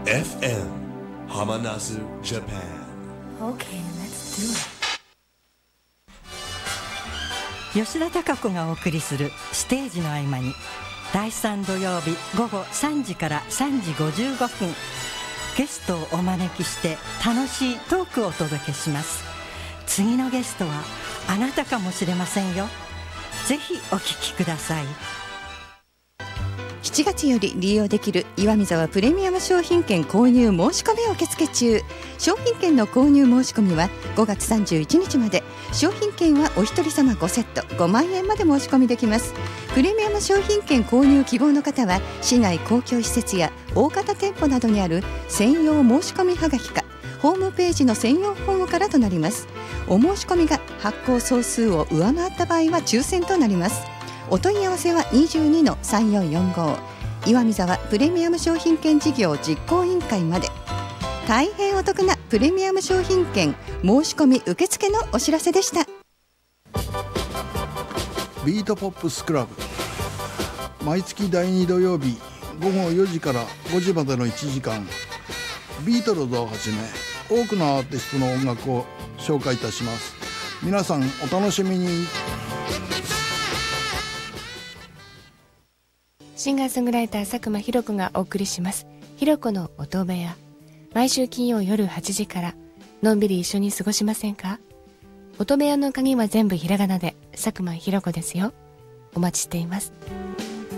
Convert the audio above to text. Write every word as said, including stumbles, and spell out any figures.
エフエム Hamanasu Japan. Okay, let's do it. 吉田貴子がお送りするステージの合間に、だいさん土曜日午後さんじからさんじごじゅうごふん、ゲストをお招きして楽しいトークをお届けします。次のゲストはあなたかもしれませんよ。ぜひお聞きください。 しちがつより利用できる岩見沢プレミアム商品券購入申し込み受付中。商品券の購入申し込みはごがつさんじゅういちにちまで。商品券はお一人様ごセットごまんえんまで申し込みできます。プレミアム商品券購入希望の方は市内公共施設や大型店舗などにある専用申し込みはがきかホームページの専用フォームからとなります。お申し込みが発行総数を上回った場合は抽選となります。お問い合わせは にじゅうにのさんよんよんご 岩見沢プレミアム商品券事業実行委員会まで。大変お得なプレミアム商品券申し込み受付のお知らせでした。 ビートポップスクラブ、毎月だいに土曜日ごごよじからごじまでのいちじかん、ビートルズをはじめ多くのアーティストの音楽を紹介いたします。皆さんお楽しみに。 シンガーソングライター佐久間ひろ子がお送りします。ひろ子の音部屋、毎週金曜夜はちじから。のんびり一緒に過ごしませんか？音部屋の鍵は全部ひらがなで佐久間ひろ子ですよ。お待ちしています。